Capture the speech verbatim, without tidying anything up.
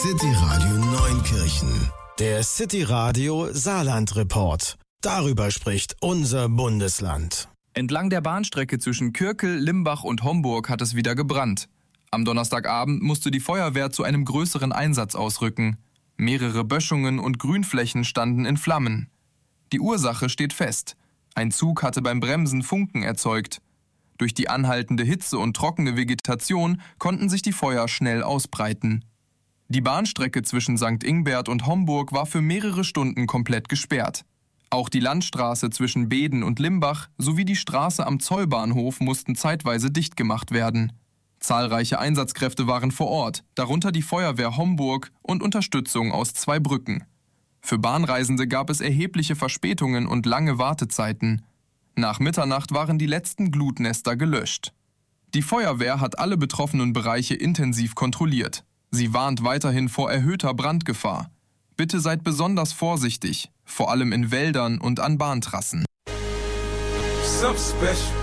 City Radio Neunkirchen. Der City Radio Saarland Report. Darüber spricht unser Bundesland. Entlang der Bahnstrecke zwischen Kürkel, Limbach und Homburg hat es wieder gebrannt. Am Donnerstagabend musste die Feuerwehr zu einem größeren Einsatz ausrücken. Mehrere Böschungen und Grünflächen standen in Flammen. Die Ursache steht fest. Ein Zug hatte beim Bremsen Funken erzeugt. Durch die anhaltende Hitze und trockene Vegetation konnten sich die Feuer schnell ausbreiten. Die Bahnstrecke zwischen Sankt Ingbert und Homburg war für mehrere Stunden komplett gesperrt. Auch die Landstraße zwischen Beeden und Limbach sowie die Straße am Zollbahnhof mussten zeitweise dicht gemacht werden. Zahlreiche Einsatzkräfte waren vor Ort, darunter die Feuerwehr Homburg und Unterstützung aus zwei Brücken. Für Bahnreisende gab es erhebliche Verspätungen und lange Wartezeiten. Nach Mitternacht waren die letzten Glutnester gelöscht. Die Feuerwehr hat alle betroffenen Bereiche intensiv kontrolliert. Sie warnt weiterhin vor erhöhter Brandgefahr. Bitte seid besonders vorsichtig, vor allem in Wäldern und an Bahntrassen. Something special.